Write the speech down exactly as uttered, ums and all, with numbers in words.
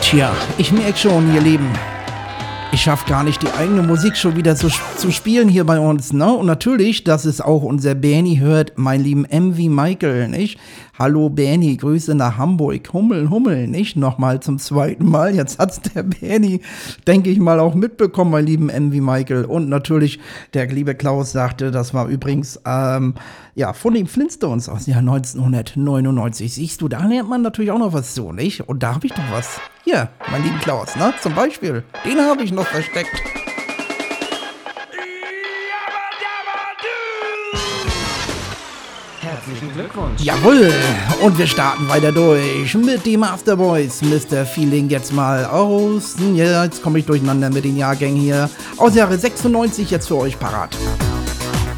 Tja, ich merke schon, ihr Lieben, ich schaffe gar nicht, die eigene Musik schon wieder zu, zu spielen hier bei uns, ne? Und natürlich, dass es auch unser Bernie hört, mein lieben M wie Michael, nicht? Hallo Bernie, Grüße nach Hamburg, Hummel, Hummel, nicht? Nochmal zum zweiten Mal, jetzt hat's der Bernie, denke ich mal, auch mitbekommen, mein lieben M wie Michael. Und natürlich, der liebe Klaus sagte, das war übrigens, ähm, ja, von den Flintstones aus dem Jahr neunzehnhundertneunundneunzig. Siehst du, da lernt man natürlich auch noch was zu, nicht? Und da habe ich doch was. Hier, mein lieben Klaus, ne? Zum Beispiel, den habe ich noch versteckt. Herzlichen Glückwunsch. Jawohl, und wir starten weiter durch mit dem Afterboys. Mister Feeling jetzt mal aus. Ja, jetzt komme ich durcheinander mit den Jahrgängen hier. Aus Jahre sechsundneunzig jetzt für euch parat.